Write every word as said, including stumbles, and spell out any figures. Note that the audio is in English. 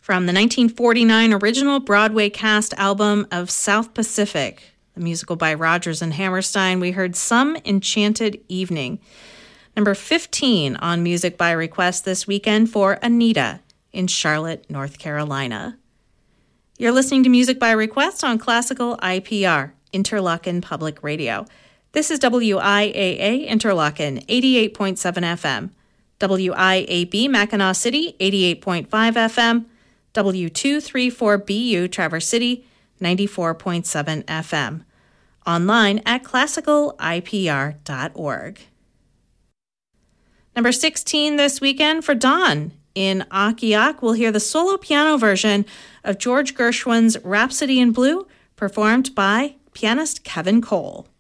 From the nineteen forty-nine original Broadway cast album of South Pacific, the musical by Rodgers and Hammerstein, we heard Some Enchanted Evening. Number fifteen on Music by Request this weekend for Anita in Charlotte, North Carolina. You're listening to Music by Request on Classical I P R, Interlochen Public Radio. This is W I A A Interlochen, eighty-eight point seven F M. W I A B Mackinac City, eighty-eight point five F M. W two thirty-four B U Traverse City, ninety-four point seven F M. Online at classical I P R dot org. Number sixteen this weekend for Dawn. In Akiak, we'll hear the solo piano version of George Gershwin's Rhapsody in Blue, performed by pianist Kevin Cole.